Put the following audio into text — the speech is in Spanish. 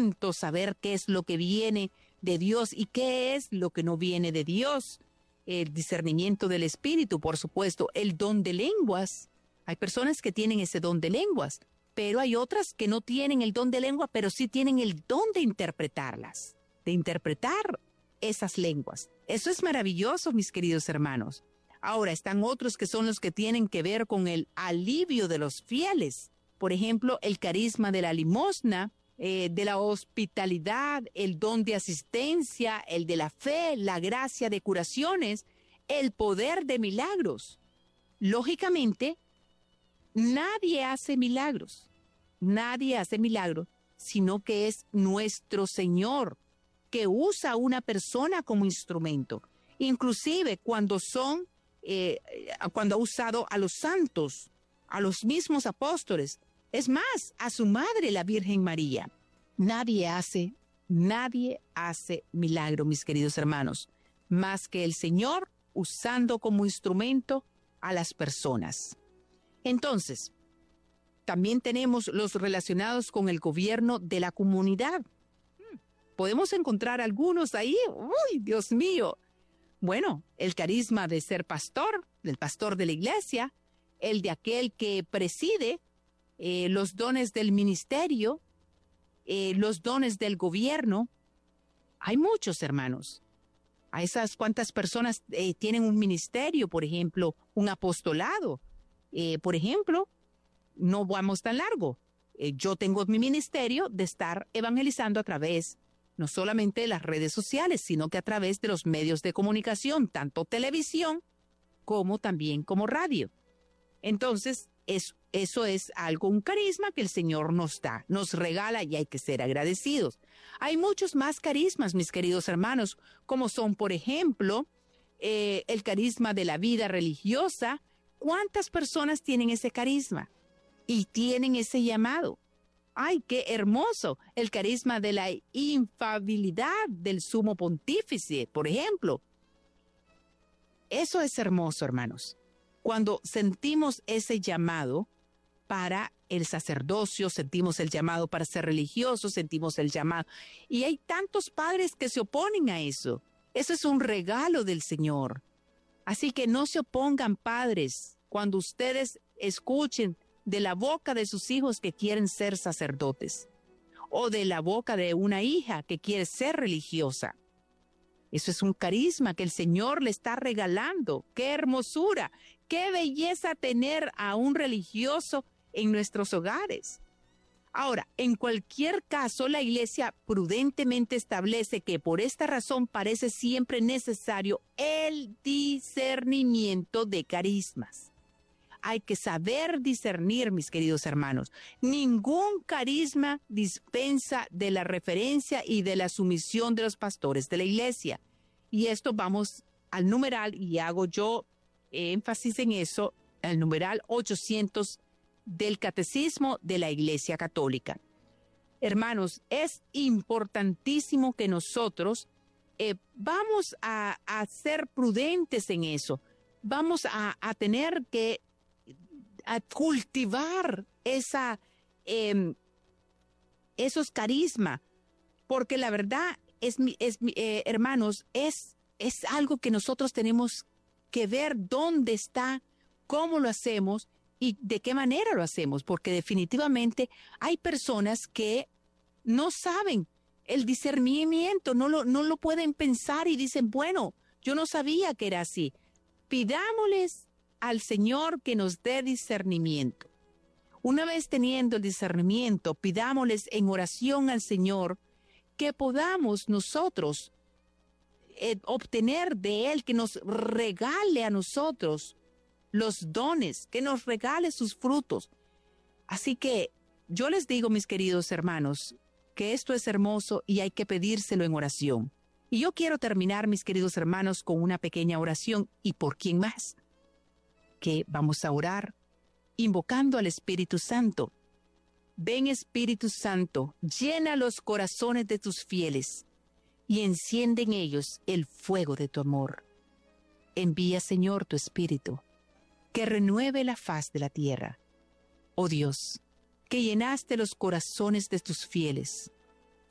saber qué es lo que viene de Dios y qué es lo que no viene de Dios. El discernimiento del espíritu, por supuesto, el don de lenguas. Hay personas que tienen ese don de lenguas, pero hay otras que no tienen el don de lengua, pero sí tienen el don de interpretarlas, de interpretar esas lenguas. Eso es maravilloso, mis queridos hermanos. Ahora están otros que son los que tienen que ver con el alivio de los fieles. Por ejemplo, el carisma de la limosna, de la hospitalidad, el don de asistencia, el de la fe, la gracia de curaciones, el poder de milagros. Lógicamente, nadie hace milagros, sino que es nuestro Señor que usa a una persona como instrumento. Inclusive cuando ha usado a los santos, a los mismos apóstoles, es más, a su madre, la Virgen María. Nadie hace milagro, mis queridos hermanos, más que el Señor usando como instrumento a las personas. Entonces, también tenemos los relacionados con el gobierno de la comunidad. Podemos encontrar algunos ahí. ¡Uy, Dios mío! Bueno, el carisma de ser pastor, del pastor de la iglesia, el de aquel que preside, los dones del ministerio, los dones del gobierno. Hay muchos, hermanos. A esas cuantas personas tienen un ministerio, por ejemplo, un apostolado. Por ejemplo, no vamos tan largo. Yo tengo mi ministerio de estar evangelizando a través no solamente de las redes sociales, sino que a través de los medios de comunicación, tanto televisión como también como radio. Entonces, eso es algo, un carisma que el Señor nos da, nos regala y hay que ser agradecidos. Hay muchos más carismas, mis queridos hermanos, como son, por ejemplo, el carisma de la vida religiosa. ¿Cuántas personas tienen ese carisma y tienen ese llamado? ¡Ay, qué hermoso! El carisma de la infalibilidad del sumo pontífice, por ejemplo. Eso es hermoso, hermanos. Cuando sentimos ese llamado para el sacerdocio, sentimos el llamado para ser religiosos, sentimos el llamado. Y hay tantos padres que se oponen a eso. Eso es un regalo del Señor. Así que no se opongan, padres, cuando ustedes escuchen de la boca de sus hijos que quieren ser sacerdotes o de la boca de una hija que quiere ser religiosa. Eso es un carisma que el Señor le está regalando. ¡Qué hermosura! ¡Qué belleza tener a un religioso en nuestros hogares! Ahora, en cualquier caso, la Iglesia prudentemente establece que por esta razón parece siempre necesario el discernimiento de carismas. Hay que saber discernir, mis queridos hermanos. Ningún carisma dispensa de la referencia y de la sumisión de los pastores de la iglesia. Y esto vamos al numeral, y hago yo énfasis en eso, el numeral 800 del Catecismo de la Iglesia Católica. Hermanos, es importantísimo que nosotros vamos a ser prudentes en eso. Vamos a tener que a cultivar esos carismas, porque la verdad hermanos, es algo que nosotros tenemos que ver dónde está, cómo lo hacemos y de qué manera lo hacemos, porque definitivamente hay personas que no saben el discernimiento, no lo pueden pensar y dicen, bueno, yo no sabía que era así. Pidámosles al Señor que nos dé discernimiento. Una vez teniendo el discernimiento, pidámosles en oración al Señor que podamos nosotros obtener de Él, que nos regale a nosotros los dones, que nos regale sus frutos. Así que yo les digo, mis queridos hermanos, que esto es hermoso y hay que pedírselo en oración. Y yo quiero terminar, mis queridos hermanos, con una pequeña oración. ¿Y por quién más? Que vamos a orar invocando al Espíritu Santo. Ven, Espíritu Santo, llena los corazones de tus fieles y enciende en ellos el fuego de tu amor. Envía, Señor, tu Espíritu, que renueve la faz de la tierra. Oh Dios, que llenaste los corazones de tus fieles